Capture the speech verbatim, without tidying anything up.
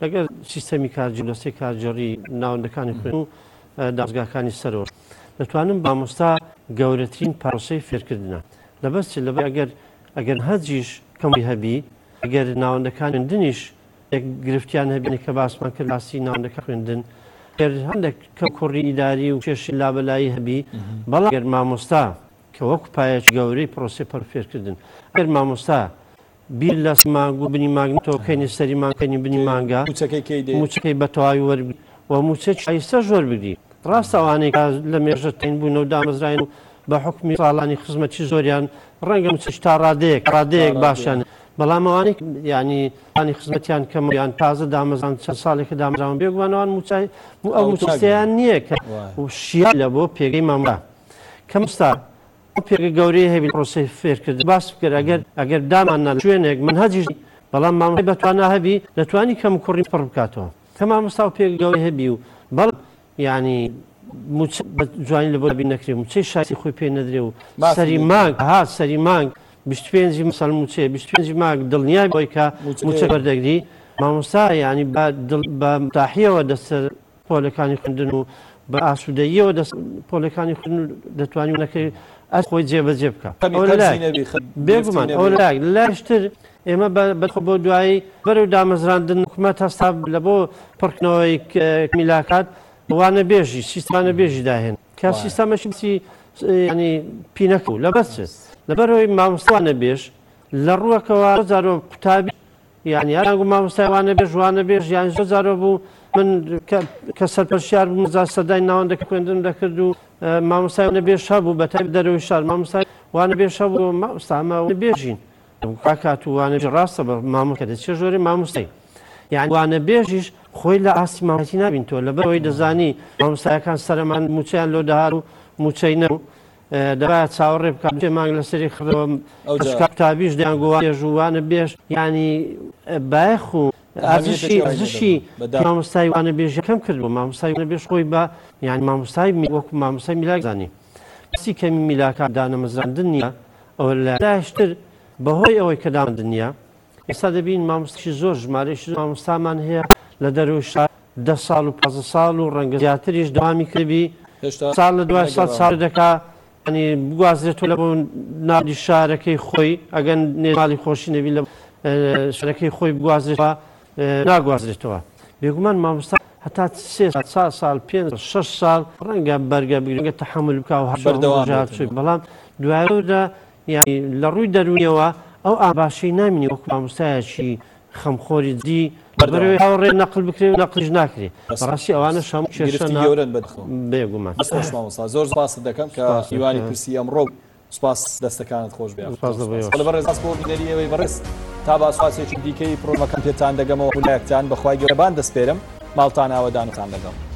لەگەر سیستەمی کارجی لەسێ کارجێڕی ناوەندەکانی خوێن و دادگاکانی سەرۆر دەتوانم مامۆستا گەورەترین پارۆسەی فێرکردنە لەبەر چ لەبەر ئەگەر ئەگەر هەرجیش کەمی هەبی ئەگەر ناوەندەکان خوێندنیش گرفتیان هەبینی کە باسمان کرد باسی ناوەندەکە خوێندن هەندێک کە کوڕی ئیداری و کێشی لابەلایی هەبی بەڵام ئەگەر مامۆستا کە وەکو پایەک گەورەی پرۆسەی پەرفێرکردن ئەگەر مامۆستا بیر لە مانگ و بنی مانگتەوە کەینی سەری مانگکەنی بنی مانگا موچەکەی بەتەواوی وەربگری و موچە ئایستا زۆر بگری ڕاستە ئەوانەی لە مێژە تین بوون و دامەزراین و بە حکمی ساڵانی خزمەتی زۆریان ڕەنگە موچەش تا ڕادەیەک ڕادەیەک باشیان بەڵام ئەوانەی ینی ئانی خزمەتیان کەمەیان تازە دامەزان چەند ساڵێکە دامەزراون بێگوانەوان ئەو موچەستەیان نییە کە شیا لە بۆ پێگەی مامرا کەمستا پێگە گەورەی هەبی پرۆسەی فێرکرد باس بکرد ئەگەر ئەگەر داماننا شوێنێک من هەجیش بەڵام مامۆسای بەتوانە هەبی دەتوانی کەم کوڕی پڕ بکاتەوە کە مامۆستا و پێگە گەورەی هەبی و بەڵام ینی جوانی لە بۆ بی نەکرێ موچەی شایستی خۆی پێ نەدرێ و سەری مانگ هات سەری مانگ بیست و پێنجی مەسەڵ موچێ بیست و پێنجی مانگ دڵنیای بۆی کە موچە بەردەگری مامۆستا ینی بە تاحیەوە دەسەر پۆلەکانی خوێندن و بە ئاسوودەییەوە دەست پۆلەکانی خوێندن دەتوانی نەکەی ئەس خۆی جێبەجێ بکە بێگومان ئەو لای لاشتر ئێمە بەخۆ بۆ دوایی بەرەو دامەزراندن حکومەت هەستا لە بۆ پڕکردنەوەی میلاکات وانە بێژی سیستمانە بێژی داهێن کە سیستەمەشی بچی ینی پینەکە و لەبەرچ لەبەرەوەی مامۆستاوانە بێژ لە ڕووەکەوە زارۆ قوتابی یعنی یانگو مامۆستایوانە بێژ وانە بێژ یان زۆر زارۆ بوو من کە سەرپەرشیار بووم زار سەدای ناوەندەکە خوێندن دەکرد و مامۆستایوانە بێژ هەبوو بەتای دەرەوەی شار مامۆستای وانە بێژ هەبوو مامۆستاماوە بێژین کاکات و وانە ڕاستە بە مامۆکە دەچێ ژۆری مامۆستای یعنی وانە بێژیش خۆی لە ئاستی مامۆستی نابین تۆ لەبەرەوەی دەزانی مامۆستایەکان سەرمان موچیان لۆ دەهات و موچەی نە دەبایە چاوەڕێ بکات پێ مانگ لەسەری خڕەوە قوتابیش دەیانگووان بێژ و وانە بێژ ینی بایەخ و ئازشی ئەزشی مامۆستای وانە بێژ یەکەم کردبوو مامۆستای وانە بێژ خۆی بە یعنی مامۆستای وەکو مامۆستای میلاک زانی پسی کەمی میلاکان دانەمەزراندن نییە ئەوە لاشتر بەهۆی ئەوەی کە دامەزراندن نییە ئێستا دەبین مامۆستایشی زۆر ژمارەیەکی مامۆستامان هەیە لە دەرەوەی شار دە ساڵ و پانزە ساڵ و ڕەنگە زیاتریش دەوامی کردبی ساڵ لە دوای سەد ساڵ دەکا ینی بگوازرێتەوە لە بۆ ناودی شارەکەی خۆی ئەگەن نێماڵی خۆشی نەبی لە شارەکەی خۆی بگوازرێتەوە ناگوازرێتەوە بێگومان مامۆستا هەتا سێ سا ساڵ پێنج شەش ساڵ ڕەنگە بەرگە بگرێت تەحمل بکە و هەر بەڵام دوایەوەدا یعنی لە ڕووی دەرونیەوە ئەو ئاباشەی نامینی وەکو مامۆستایەکی خەمخۆری دی بەرەوەی هاوڕێ نەقل بکرێ و نەقلیش ناکرێ بەڕاستی ئەوانەش هەموو کێشە گەورەن بەدخۆ بێگومان مامۆستا زۆر سپاس دەکەم کە هیوانی پرسی ئەمڕۆ سپاس دەستەکانت خۆش بێ لەبەر ڕێز بۆ بینەریەوەی بەڕێز تا باسواسێکی دیکەی پرۆمەکەم پێتان دەگەمەوە لایەکتان بەخوای گەورەبان دەسپێرم ماڵتان ئاوەدانتان دەگەم